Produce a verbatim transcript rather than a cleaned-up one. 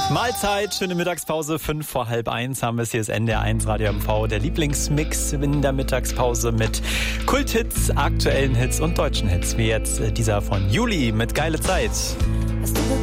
Mahlzeit, schöne Mittagspause, fünf vor halb eins haben wir es, hier ist N D R eins Radio M V, der Lieblingsmix in der Mittagspause mit Kulthits, aktuellen Hits und deutschen Hits, wie jetzt dieser von Juli mit Geile Zeit. Hast du